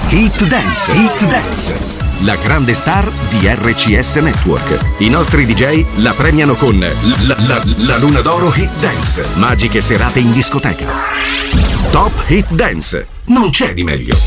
Hit Dance. Hit Dance. La grande star di RCS Network. I nostri DJ la premiano con la Luna d'Oro Hit Dance. Magiche serate in discoteca. Top Hit Dance. Non c'è di meglio.